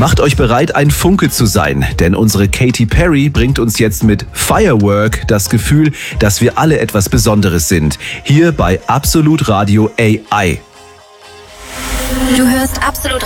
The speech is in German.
Macht euch bereit, ein Funke zu sein, denn unsere Katy Perry bringt uns jetzt mit Firework das Gefühl, dass wir alle etwas Besonderes sind. Hier bei Absolut Radio AI. Du hörst Absolut